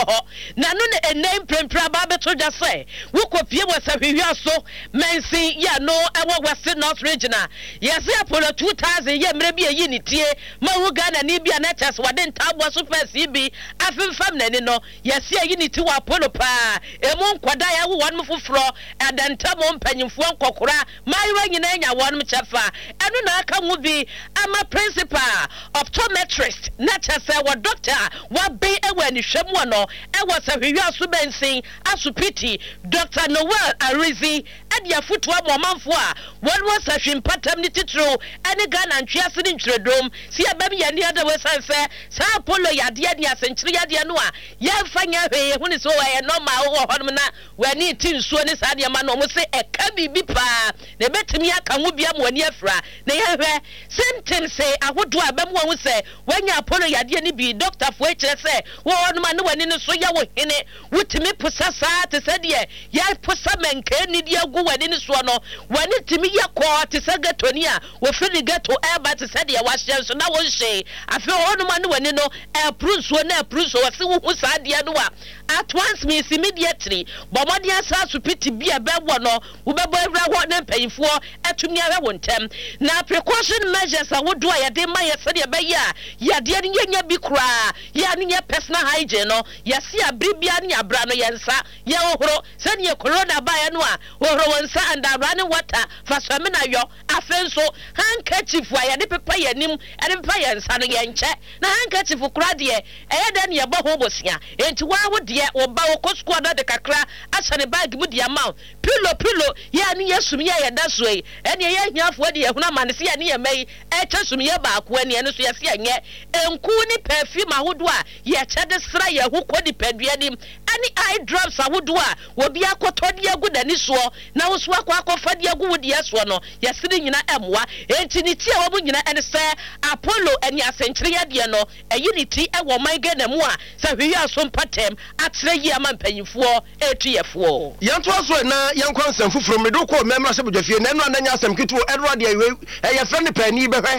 na no ne enem prempra ba beto dwa say wo kopie wo sahwehwa so mensin ya no ewo West North Regional yes Apollo 2000 ye mre bi eyi ni tie ma wo Ghana ni bia na chess wade ntabo so first bi afemfam na ni no yes eyi ni ti wa Apollo pa emu nkwada ya wo won mfoforo adantamo mpanyimfo nkokora maiwa nyina nya won mchefa enu na aka nwu bi ama principal optometrist na chess wa doctor wa be ewa ni hwemu no ewa sahwehwa so bensin asupiti Dr. Noel Arizi edi afutu amomanfo a won was a shimpatam ni titro ene Ghana ntwiase ni ntredom si abam ya ni ada wesanse sa Apollo yade ade asenkyire yade no a ye fanya hwe hu ni so wa ye normal wo honom na wani ti nsuo ni sa de ma no mo se eka bibi pa na betimi aka ho bia mo ani afra na ye hwe symptoms say ahodo abam wo hu se wanya Apollo yade ni bi doctor fo ekire se wo honom na wani ni so ya wo hene wutimi pusasa te se de ye pusa menke ni de agu wani ni so no wani timi ye ko te se gatoni a wo firi gato eba te se de wa hye so na wo hye afi honom na wani no prunso na prunso wo se wo hu sa de no a at once means immediately bomodi asa supiti bia bebo no wo bebo awra ho na mpayifo atumi awe wontem na precaution measures awodo a yade ma yese de be ya de ne nya bi kura ya ne personal hygiene no yesi abribia ne abra no yensa ye ohoro se ne corona ba ya no a ohoro wonsa and abra ne water fa so me na yo afenso handkerchief a yade pepa yanim ade pepa yensa no yenche na handkerchief kura de eyede ne ye bo ho bosia enti wa wo de oba wo kosko da de kakra asane bag mu de amount pillow ya ni yesum ya yeda so yi ene ye hiafo de ye huna manese ya ni ye mai chesum ye ba ko ene ene so ye se anye enku ni perfume ahodo a ye chede sra ye hu kodi padua nim ani eye drops ahodo a wo bia akotode agu dani so na wo so akwa de agu wo de so no ye sire nyina emwa enti ni ti a wo nyina ene se Apollo ene asenkyere ye de no eyiniti e wo man ga na mu a se hwi aso patem atre yi amampanyifo etuyefo yanto aso na yankwa nsem fufuro medo ko memra se bodwafie na enu ananya asem kitu edro de eye friend pani behwe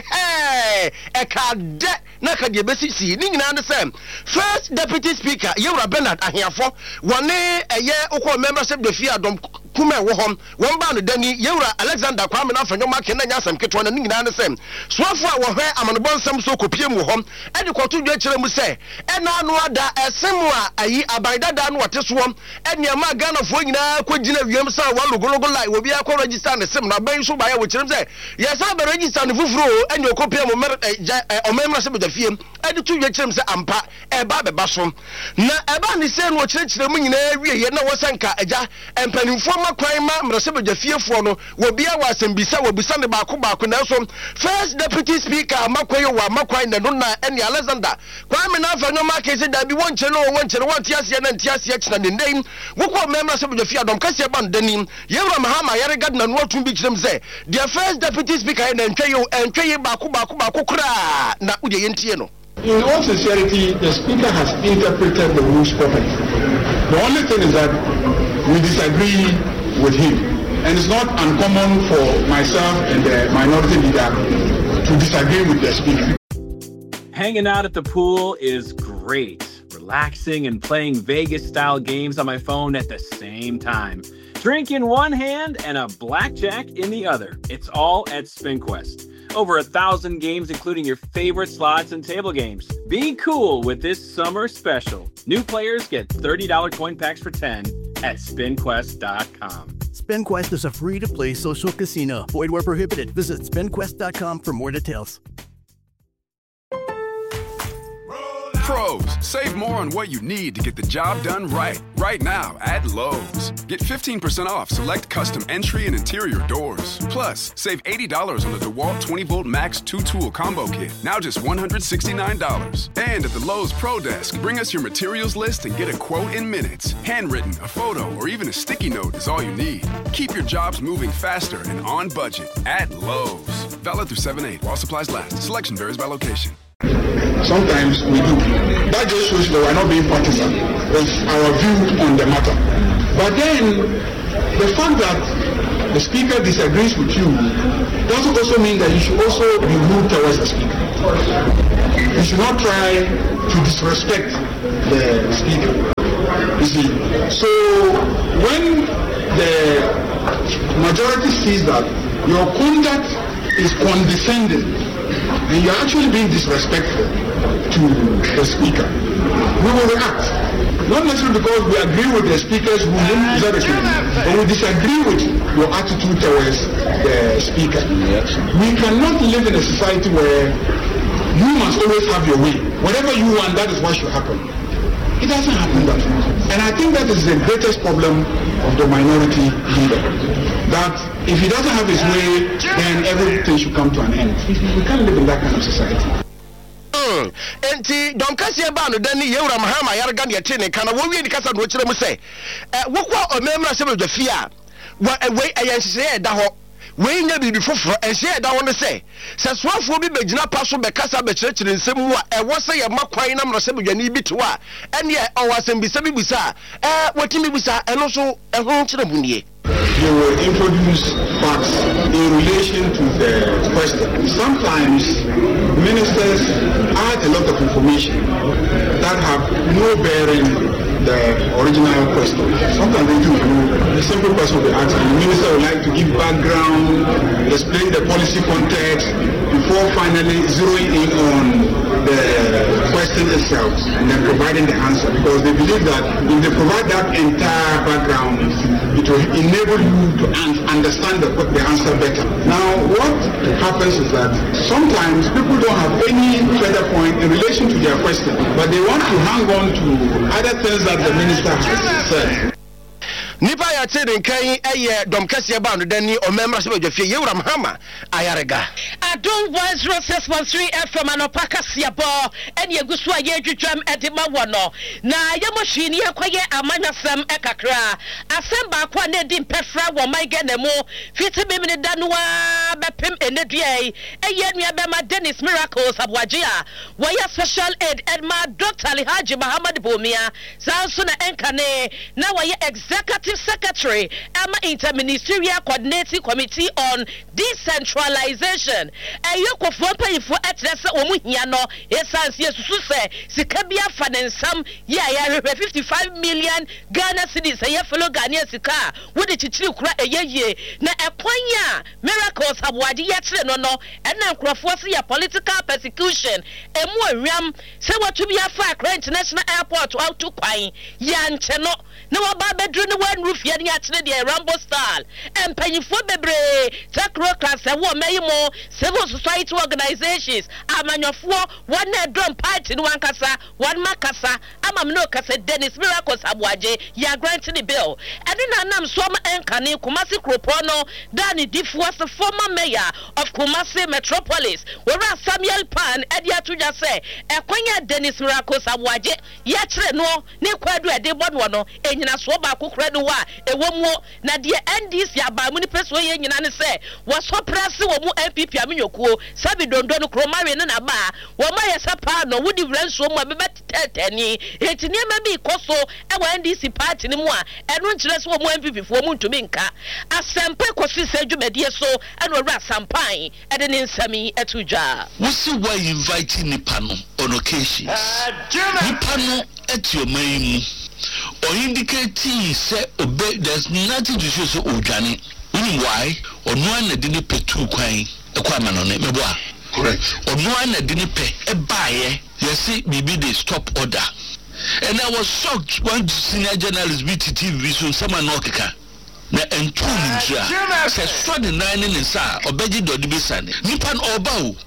e ka de na ka de besisi ni nyina ne sem first deputy speaker Yewura Bernard Ahiafo wone eye ukọ memra se bodwafie adom kuma wo hom won ba no dani Yewura Alexander Kwame na fanyo ma ken na nya asem kitu na ni nyina ne sem soafo a wo hwe amanobon nsem so kopie mu hom e de koto dwa kire mu se e na anu ada esem a ayi abaidada no wote so ene ma Ghana fo nyina ko gina wiem sa wa logologo lai wo bia ko register ne sem na ban so ba ya wo kire se yes aba register ne fufuro ene okopie mu omemra se bodafie e de tu dwa kire se ampa e ba beba so na e ba ni se no kire mu nyina wie ye na wo sanka eja empanimfo makwan ma mrase bodafie fo no wo bia wa asembisa wo bisa ne ba ko na so first deputy speaker makwayo wa makwan na no na ene Alexander Kwame na fanyo ma kese da bi wonche won tiase na tiase kina de ndem wokọ memra se bodafie adom kase ban danim Yewura Mahama yare gad na no atum bi kirem se the first deputy speaker na ntwe ba ko kra na uje yentie no. In all sincerity, the speaker has interpreted the rules properly. The only thing is that we disagree with him, and it's not uncommon for myself and the minority leader to disagree with the speaker. Hanging out at the pool is great. Relaxing and playing Vegas-style games on my phone at the same time. Drink in one hand and a blackjack in the other. It's all at SpinQuest. Over 1,000 games, including your favorite slots and table games. Be cool with this summer special. New players get $30 coin packs for 10 at SpinQuest.com. SpinQuest is a free-to-play social casino. Void where prohibited. Visit SpinQuest.com for more details. Pros, save more on what you need to get the job done right. Right now at Lowe's. Get 15% off select custom entry and interior doors. Plus, save $80 on the DeWalt 20-volt Max 2-tool combo kit. Now just $169. And at the Lowe's Pro Desk, bring us your materials list and get a quote in minutes. Handwritten, a photo, or even a sticky note is all you need. Keep your jobs moving faster and on budget at Lowe's. Valid through 7/8 while supplies last. Selection varies by location. Sometimes we do. That just shows that we're not being partisan with our view on the matter. But then, the fact that the speaker disagrees with you doesn't also mean that you should also be rude towards the speaker. You should not try to disrespect the speaker. You see, so when the majority sees that your conduct is condescending and you're actually being disrespectful to the speaker, we will react. Not necessarily because we agree with the speaker's ruling, but we disagree with your attitude towards the speaker. We cannot live in a society where you must always have your way. Whatever you want, that is what should happen. It doesn't happen that way. And I think that is the greatest problem of the minority leader. That if he doesn't have his way, then everything should come to an end. We can't live in that kind of society. Enti don kase ba no dan ni Yewura Mahama Yarga ne yete ne kana wo wi ni kasa no kire mu se wokwa omemra se bedwafi a we ayenhye da ho we nya bibi foforo ehye da ho ne se soafo bi begina pa so be kasa be kirekire nsem mu a ewo se ye makwan na mro se bedwani bi to a ene owasem bi se bi busa wotimi busa eno so ehon kire mu nie. They will introduce facts in relation to the question. Sometimes ministers add a lot of information that have no bearing the original question. Sometimes they do. The simple question will be asked, the minister would like to give background, explain the policy context, before finally zeroing in on the question itself and then providing the answer. Because they believe that if they provide that entire background, it will enable you to understand the answer better. Now, what happens is that sometimes people don't have any further point in relation to their question, but they want to hang on to other things that the minister has said. Nipa ya tede nkan eye domkase ba no dani omemra se bedwafie Yewura Mahama Ayarga Adon 106.3 FM anopaka siabo ene egusu a ye dwedwam edema wono na yemohwi ne yakoye amanyasem ekakra asem ba kwa na di mpefra wo maige na mu fiti bimne danwa bepem enedue eye nua be ma Dennis Miracles abwagea waya special aid Edma Dr. Alhaji Muhammad Bomia sanso na enkane na waya executive Secretary Emma Interministerial Coordinating Committee on Decentralization. Ayoko fompa ifo etrese omu hia no esanse susu se sikabia finansam ya 55 million Ghana cedis ya fellow Ghanaian sika wo de chichiri kura eyeye na ekwanya Miracles abwade ya kire no ena nkrofo se ya political persecution emu awam se watumi afa Accra International Airport out to kwan ya nche no na waba bedru ne wan rufia ne atene de Rambo style empanyifo bebre takro class e wo meyimo civil society organizations amanyofo one drum party no wankasa one makasa amam no kasa Dennis Miracles abwaje ya grant the bill ene na nam so ma enkane Kumasi Kropono dani difuas former mayor of Kumasi Metropolis wera Samuel Pan edia tuja se ekwanya Dennis Miracles abwaje ya kire no ne kwadu ede bodwo no enyina so ba kokora no wa ewomu na de NDC abamu ni peso ye nyina ne se wo so press wo mu MPP amenyokuo sabi dondo no kromare ne na ba wo ma ye sapa no wudi vrenso mu abebetetani etini ma bi koso e wo NDC party ni mu a eno nkire so wo mu MPP fo mu ntumi nka asempe kosi se dwumadie so eno wura sampan e de ne nsami etudwa wusi wa invite nipa no on occasions nipa no etiomayimu or indicating say obey there's nothing to show so ojane why or no one didn't pay two kwan ekwama no ne meboa correct or no one didn't pay e baye you see maybe they stop order and I was shocked when senior journalist BTTV so someone no keka na entuni nja say so the 9 in sa obeji dodi bisane nipa no oba o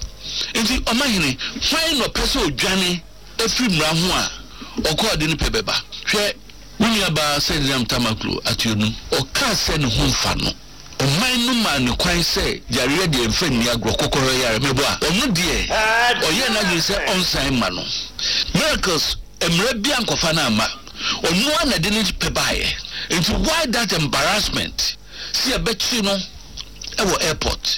enti omahene why no person odwane efri mra ho a okọ de ni pebeba hwe wunya ba sedam tamaklo ationu oka se ne ho mfa no oman no ma ne kwan se yare de mfa ni agro kokoro yare mebo a onu de oye na gye se onsan ma no Miracles emre bia nkofa na ama onu ana de ni pebaye into why that embarrassment see a betchi no e wo airport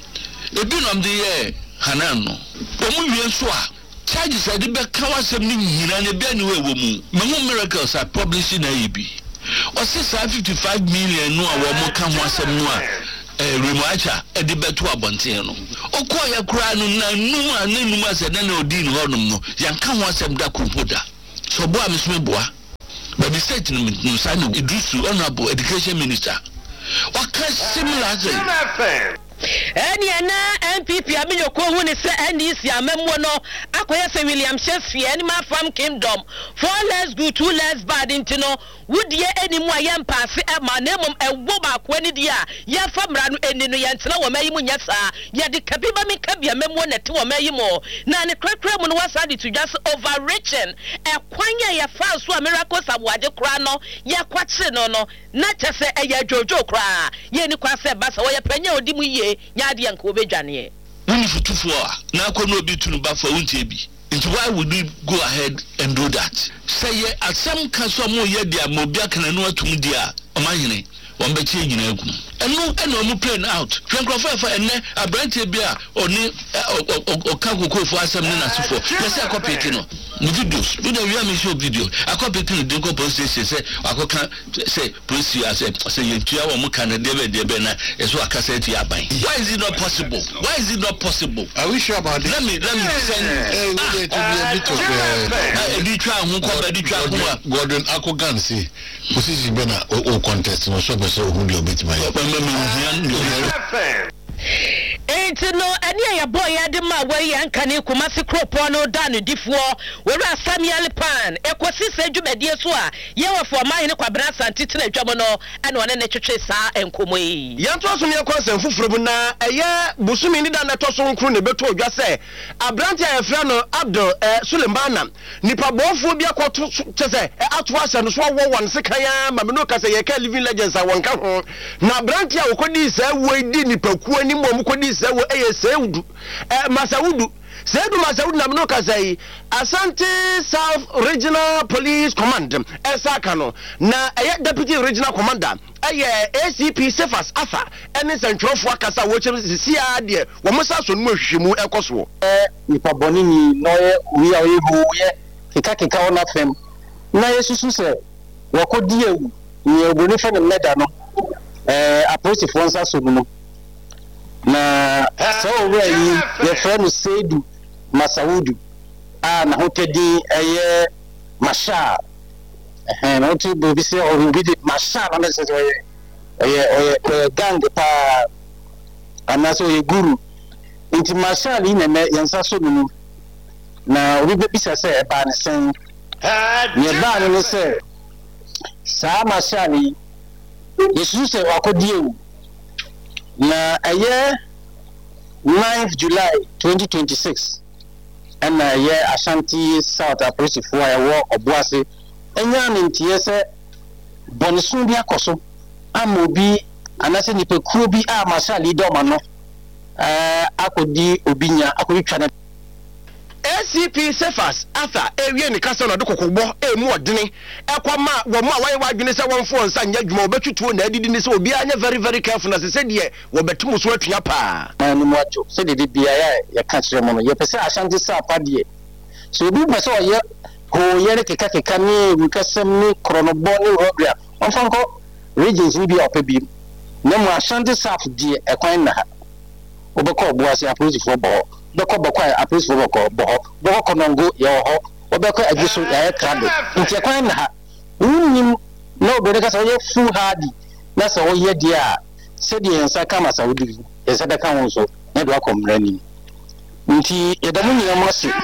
ebi no am de ye hanan no omu wie so a charges said the back wasem ni nyina ne bia ni we wo mu me Miracles are publishing AEB o se 55 million no a wo mo ka ho asem no a remacha e de beto abonten no okọ ya kura no na num a na num ase na odin honum no yan ka ho asem da kompoda so bo a mesome boa but the state no sign Idrisu Honorable Education Minister. What kind similar Any NPP Aminyoko who is NDC Amemono, Akoyese William Shakespeare, any man from Kingdom, 4 less good, 2 less bad intino, would ye any more young pass at my name and woba when it ya from Ranu and in the Yansla or Maymunyasa, ya the Kabiba Mikabia Memona to a Maymo. Nana Crackramon was added to just overreaching a quanya ya fast wa miracles of Waja Crano, ya quatsino, not just a ya Jojo cra, ye Niquasa Bassa or ya Pena Dimu. Yadi and Kobe Janie. Only for 2 4. Now could not be to Buffer Wintebi. Into why would we go ahead and do that? Say at some castle more yet, dear Mobiak and no to Mudia, Omagine, one by changing and no playing out. Frankfurt and a branch beer or Kaku for some minutes for. Yes, I copy it. Videos, we don't have show video. I copy it in the composition. Say, I can't say, please, I say, you are more kind of David Debena, as well as I say, why is it not possible? Why is it not possible? I wish about it. Let me send to be a bit of Gordon Akogansi, position Bena or contest, or so who will beat my ain't no any boy Adima way and can you come as a crop on or done before where are Samuel Pan, Equasi Jumedia Swa, Yawa for mine Quabras and Titan Jamono, and one Necha and Kumwe. Yantos on your concern for Frobuna, a year Busumini than a Toson Crune Beto just say, a branch of Frano Abdo, Sulembana, Nipa Bophobia Quato Chese, Atwas and Swaw one Sekaya, Mamanoka say, living legends. I won't come home. Now, Brantia Okodi say, we didn't poke any more Mukodi say, Saudu, Masaudu. Sedu Masaudu Namnoka say, Asante South Regional Police Command, Esakano, na a Deputy Regional Commander, ACP Cephas Asa, and it's a trophy Wakasa, which is the dear, Wamusa Mushimu Ekoswo. Nipa Bonini, Noye, we are able, Kika on FM. Na Yesu say, Wakodi, we are going to medano, approach the Fonsa Suno. Na so where your friend Sedu Masaudu, and Hotedi, a Masha, and Hoti Bobisi or with it Masha, unnecessary, a gang, and also a guru. Into Masha in a Yansasunu. Now we be say about the same. Near Barney say, Sama Shani, Jesus say, Wakodio. Na a year 9th July 2026, and a year Ashanti South approach for a war of Boise, and yan in Tiese Bonisumbia Coso, Amobi, and I said, Nipo Kubi, Masali Domano, Akodi Obinia, Akodi. ACP Cephas Arthur area ni kasa na dokoko bo emu odene ekwama wo ma wai wadwene se won fo nsa nya dwuma obetutu na adidi ni se obi anya very very careful na se de wo betum so atua pa na ni mo ajo se de bia ya ka kire mo no ye pese Ashanti sa padie so obi pese o ye ho ye ne keka ni wukasem ni kronobo ni robia onfanko regions ni bia opebi na mo Ashanti sa die ekwan na ha obekọ Boase approach for bo beko approach for boko konongo ye ho obeko agiso ya krado nti ekwan na ha unnim no bere ka so ye full hardy na so ye dia se de ensa kama Saudi ye se de kan won so na do akomrani nti ye da mu nyam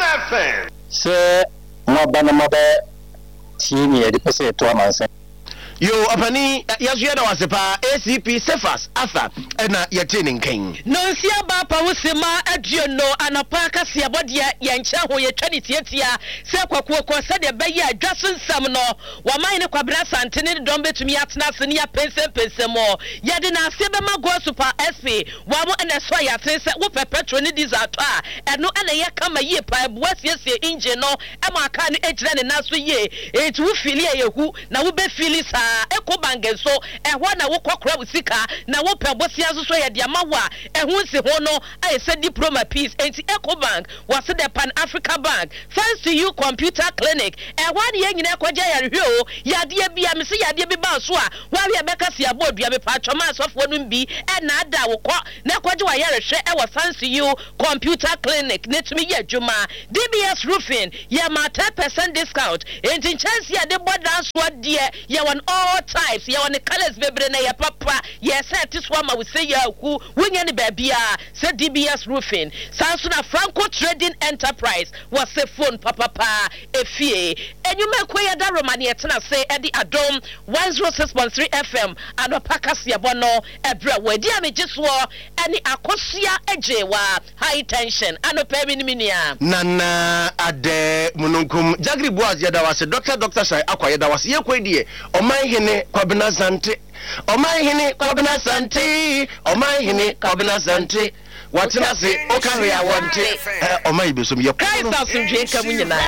se mo bana mabe tie ni ye de pese to amanse yo apani yasu da wasepa ACP Cephas Arthur na yetenin kan no sia ba pa wusema aduo no anapa ka sia bodia ye nche ho ye twani tietia se kwakuo se de be ye adwaso nsam no wa man ne kwabra sante ne dom betumi atena se ne ya pense mo ye de na se be mago super SP wa mo na so ya se wo petro ne diesel to a eno na ye kama ye pa boasiesie engine no e ma aka ne ejira ne naso ye etu wo fili ye hu na wo be fili sa eko bangenso ehwo na wo kwakora wo sika na wo pe bosia so ye de amawa ehun se ho no aye se di Diploma Peace and EcoBank was the Pan Africa Bank. Thanks to you, Computer Clinic. And 1 year in Equaja Rio, Yadia BMC, Yadia Basua, while we are Becasia board, we have a patronage of 1B and Nada, Nakwaja Yarisha, our thanks to you, Computer Clinic. Net me yet, Juma. DBS Roofing, Yama 10% discount. And in chance, ya the board dance what dear, ya want all types, ya want the colors, Bebrena, ya papa, yes, this one I would say, ya who win any baby, said DBS Roofing. Samsung Franco Trading Enterprise was a phone, papa, a fee. And you make way that Romania say at the Adom 106.3 FM and a Pacasia Bono, a bread where dear me just war any Akosia Ejewa, high tension, and a Pemininia. Nana Ade Mununkum, Jagri Boaz Yadawase, Dr. Shai Aqua Yadawas, Yakwedi, or my hene, Kwabena Zante, or my hene, Kwabena Zante, or my hene, Kwabena Zante. What I say, okay, I want it, or maybe some your price of some Jacob in the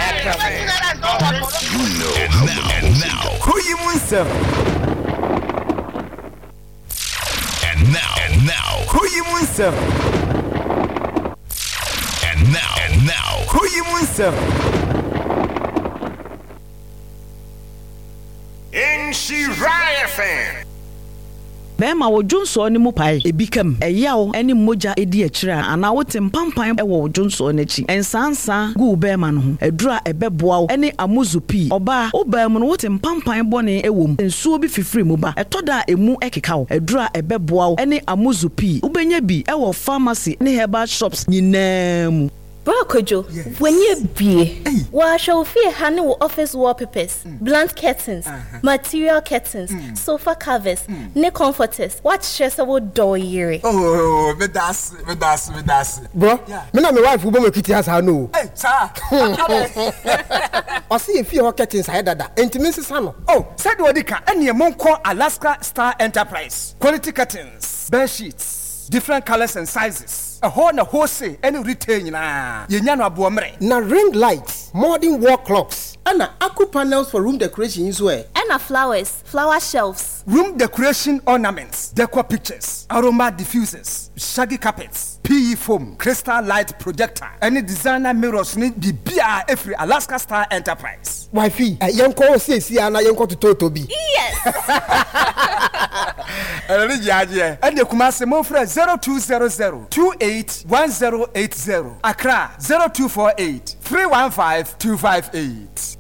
And now, who you want And now, who you want And now, who you want In Shiraya fan. Bema wo Junso ni mu pai ebikam eyawo eni moja edi akira ana wote mpampan ewo Junso n'echi ensansa gu bema no ho edura ebeboa eni amuzupi oba obam no wote mpampan bone ewom ensuo bi fifiri mu ba etoda emu ekeka edura ebeboa eni amuzupi ubenya bi ewo pharmacy ni herbal shops nyinam. Brokojo, when you be, wa shall fear honey office wallpapers, blunt curtains, material curtains, sofa covers, ne comforters. What stress about door year? Oh, me das. Bro, me na my wife who be kiti has no. Hey, sir. I see if you curtains I dada. Intimacy sano. Oh, said Wadika, any Monco Alaska Star Enterprise. Quality curtains, bed sheets, different colors and sizes. A whole say any retail na yenyano abuomre. Na ring lights, modern wall clocks, and aqua panels for room decoration as well. And flowers, flower shelves, room decoration ornaments, decor pictures, aroma diffusers, shaggy carpets, PE foam, crystal light projector, any designer mirrors need be BR every Alaska Star Enterprise. Wifey, yanko see ana yanko to Totobi. Yes. And the Kumasi Mofre 0200 281080. Accra 0248 315 258.